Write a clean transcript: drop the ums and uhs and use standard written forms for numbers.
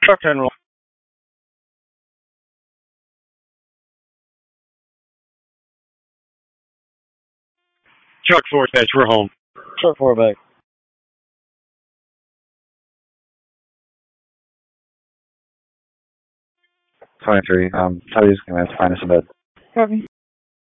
Truck 10 roll. Truck 4 catch, we're home. Truck 4 back. 23. Tell you just gonna have to find us a bed. Copy.